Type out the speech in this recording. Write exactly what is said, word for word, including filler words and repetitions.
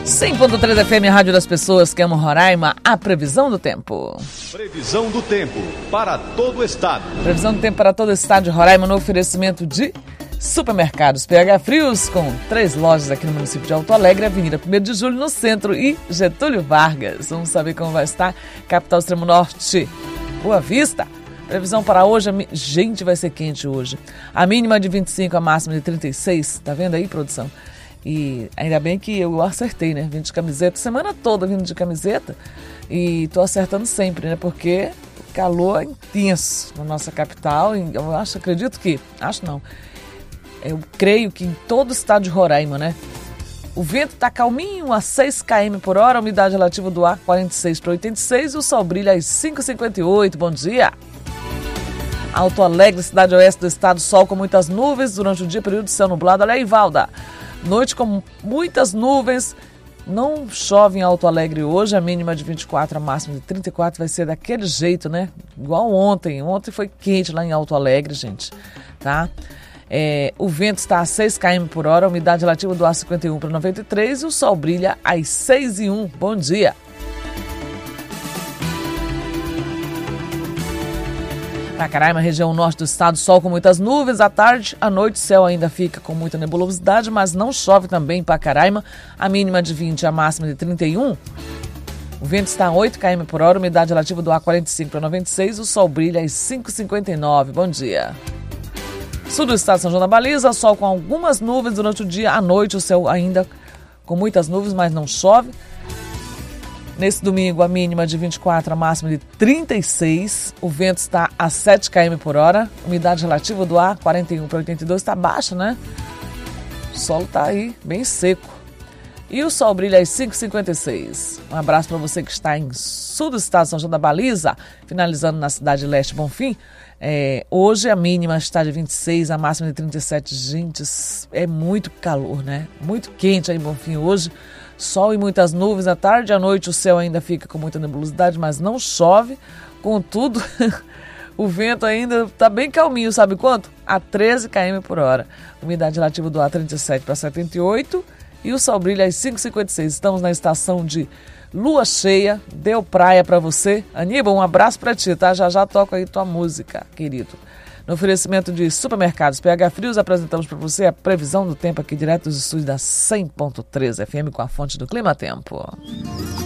cem ponto três F M, Rádio das Pessoas que amam Roraima, a previsão do tempo. Previsão do tempo para todo o estado. Previsão do tempo para todo o estado de Roraima no oferecimento de Supermercados P H Frios, com três lojas aqui no município de Alto Alegre, Avenida primeiro de Julho no centro e Getúlio Vargas. Vamos saber como vai estar capital extremo norte, Boa Vista. Previsão para hoje, gente, vai ser quente hoje. A mínima de vinte e cinco, a máxima de trinta e seis. Tá vendo aí, produção? E ainda bem que eu acertei, né? Vindo de camiseta, semana toda vindo de camiseta. E tô acertando sempre, né? Porque o calor é intenso na nossa capital. Eu acho, acredito que, acho não. Eu creio que em todo o estado de Roraima, né? O vento tá calminho a seis quilômetros por hora, a umidade relativa do ar quarenta e seis para oitenta e seis, o sol brilha às cinco e cinquenta e oito. Bom dia! Alto Alegre, cidade oeste do estado, sol com muitas nuvens durante o dia, período de céu nublado. Olha aí, Valda. Noite com muitas nuvens. Não chove em Alto Alegre hoje, a mínima de vinte e quatro, a máxima de trinta e quatro. Vai ser daquele jeito, né? Igual ontem. Ontem foi quente lá em Alto Alegre, gente. Tá? É, o vento está a seis quilômetros por hora, a umidade relativa do ar cinquenta e um para noventa e três e o sol brilha às seis e um. Bom dia! Pacaraima, região norte do estado, sol com muitas nuvens. À tarde, à noite, céu ainda fica com muita nebulosidade, mas não chove também em Pacaraima. A mínima de vinte, a máxima de trinta e um. O vento está a oito quilômetros por hora, umidade relativa do ar quarenta e cinco para noventa e seis. O sol brilha às cinco e cinquenta e nove. Bom dia. Sul do estado de São João da Baliza, sol com algumas nuvens durante o dia. À noite, o céu ainda com muitas nuvens, mas não chove. Nesse domingo, a mínima de vinte e quatro, a máxima de trinta e seis. O vento está a sete quilômetros por hora. Umidade relativa do ar, quarenta e um para oitenta e dois. Está baixa, né? O solo está aí, bem seco. E o sol brilha às cinco e cinquenta e seis. Um abraço para você que está em sul do estado de São João da Baliza, finalizando na cidade de Leste Bonfim. É, hoje a mínima está de vinte e seis, a máxima de trinta e sete. Gente, é muito calor, né? Muito quente aí em Bonfim hoje. Sol e muitas nuvens à tarde, à noite o céu ainda fica com muita nebulosidade, mas não chove. Contudo, o vento ainda está bem calminho, sabe quanto? A treze quilômetros por hora. Umidade relativa do ar trinta e sete para setenta e oito e o sol brilha às cinco e cinquenta e seis. Estamos na estação de lua cheia, deu praia para você. Aníbal, um abraço para ti, tá? Já já toco aí tua música, querido. No oferecimento de Supermercados P H Frios, apresentamos para você a previsão do tempo aqui direto dos estúdios da cem ponto três F M com a fonte do Clima Tempo.